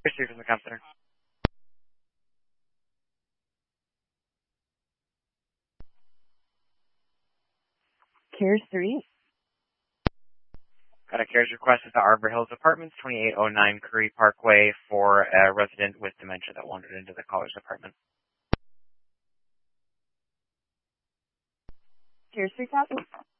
Here's from the Comp Center. CARES 3. Got a CARES request at the Arbor Hills Apartments, 2809 Curry Parkway, for a resident with dementia that wandered into the caller's apartment. CARES 3 copy.